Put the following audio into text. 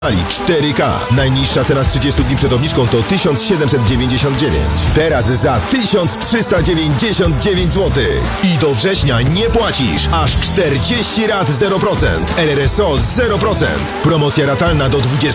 4K. Najniższa cena z 30 dni przed obniżką to 1799. Teraz za 1399 zł. I do września nie płacisz. Aż 40 rat 0%. RRSO 0%. Promocja ratalna do 20